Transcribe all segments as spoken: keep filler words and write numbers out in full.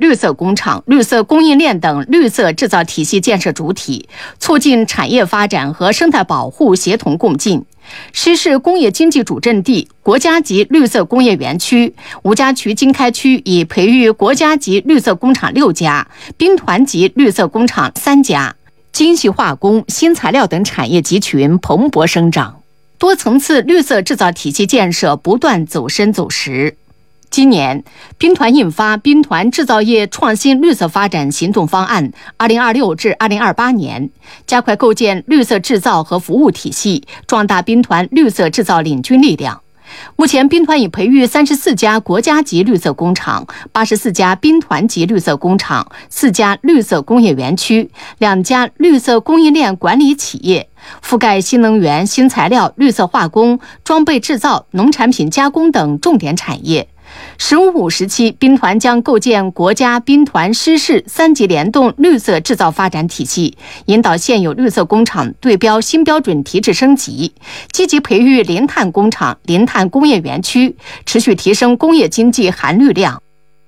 绿色工厂、绿色供应链等绿色制造体系建设主体，促进产业发展和生态保护协同共进。实施工业经济主阵地、国家级绿色工业园区，吴家渠经开区已培育国家级绿色工厂六家，兵团级绿色工厂三家，精细化工、新材料等产业集群蓬勃生长，多层次绿色制造体系建设不断走深走实。今年，兵团印发《兵团制造业创新绿色发展行动方案（二零二六至二零二八年）》，加快构建绿色制造和服务体系，壮大兵团绿色制造领军力量。目前，兵团已培育三十四家国家级绿色工厂、八十四家兵团级绿色工厂、四家绿色工业园区、两家绿色供应链管理企业，覆盖新能源、新材料、绿色化工、装备制造、农产品加工等重点产业。十五五时期，兵团将构建国家兵团师事三级联动绿色制造发展体系，引导现有绿色工厂对标新标准提质升级，积极培育零碳工厂、零碳工业园区，持续提升工业经济含绿量。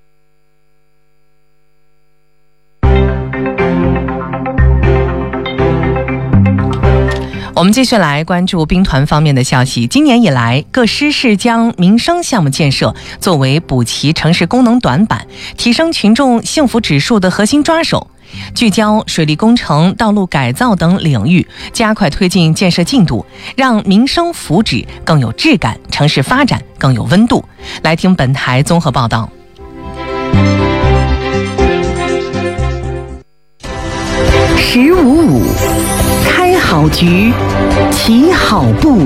我们继续来关注兵团方面的消息。今年以来，各师事将民生项目建设作为补齐城市功能短板、提升群众幸福指数的核心抓手，聚焦水利工程、道路改造等领域，加快推进建设进度，让民生福祉更有质感，城市发展更有温度。来听本台综合报道。 十五五，开好局，起好步。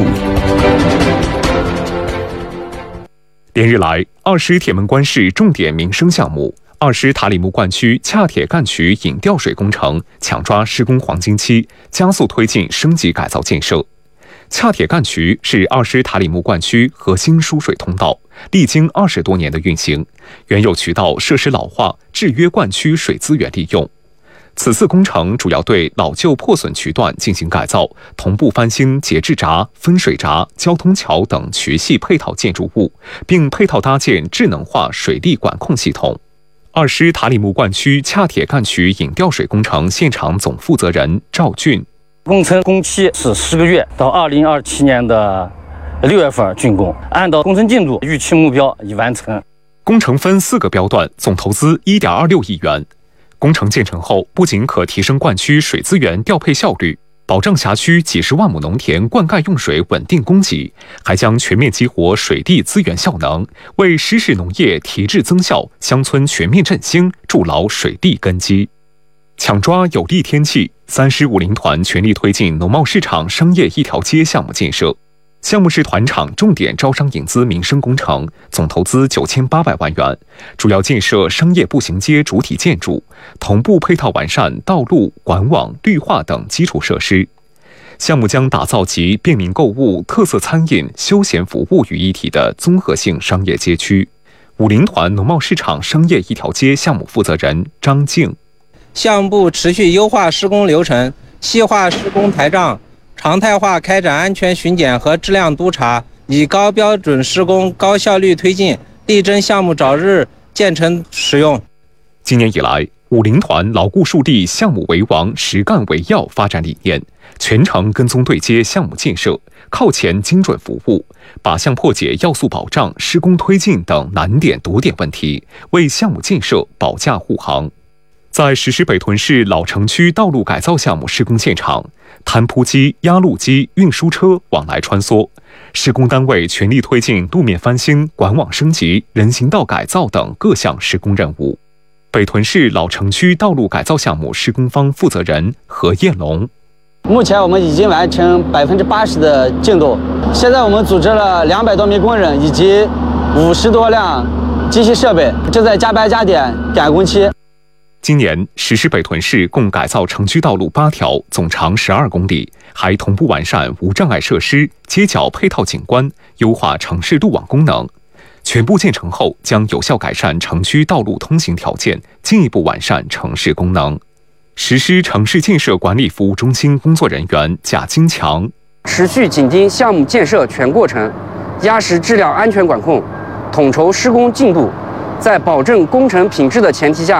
连日来，二师铁门关市重点民生项目二师塔里木灌区恰铁干渠引调水工程抢抓施工黄金期，加速推进升级改造建设。恰铁干渠是二师塔里木灌区核心输水通道，历经二十多年的运行，原有渠道设施老化，制约灌区水资源利用。此次工程主要对老旧破损渠段进行改造，同步翻新节制闸、分水闸、交通桥等渠系配套建筑物，并配套搭建智能化水利管控系统。二师塔里木灌区恰铁干渠引调水工程现场总负责人赵俊： 工程工期是十个月，到二零二七年的六月份竣工，按照工程进度，预期目标已完成。 工程分四个标段，总投资一点二六亿元。工程建成后，不仅可提升灌区水资源调配效率，保障辖区几十万亩农田灌溉用水稳定供给，还将全面激活水地资源效能，为湿式农业提质增效、乡村全面振兴筑牢水地根基。抢抓有利天气，三师武林团全力推进农贸市场商业一条街项目建设。项目是团场重点招商引资民生工程，总投资九千八百万元，主要建设商业步行街主体建筑，同步配套完善道路、管网、绿化等基础设施。项目将打造集便民购物、特色餐饮、休闲服务于一体的综合性商业街区。武林团农贸市场商业一条街项目负责人张静： 项目部持续优化施工流程，细化施工台账，常态化开展安全巡检和质量督查，以高标准施工、高效率推进，力争项目早日建成使用。 今年以来，武林团牢固树立项目为王、实干为要发展理念，全程跟踪对接项目建设，靠前精准服务，靶向破解要素保障、施工推进等难点堵点问题，为项目建设保驾护航。在实施北屯市老城区道路改造项目施工现场，摊铺机、压路机、运输车往来穿梭，施工单位全力推进路面翻新、管网升级、人行道改造等各项施工任务。北屯市老城区道路改造项目施工方负责人何彦龙： 目前我们已经完成百分之八十的进度，现在我们组织了两百多名工人以及五十多辆机器设备，正在加班加点赶工期。 今年实施北屯市共改造城区道路八条，总长十二公里，还同步完善无障碍设施、街角配套景观，优化城市路网功能。全部建成后，将有效改善城区道路通行条件，进一步完善城市功能。实施城市建设管理服务中心工作人员贾金强： 持续紧盯项目建设全过程，压实质量安全管控，统筹施工进度，在保证工程品质的前提下，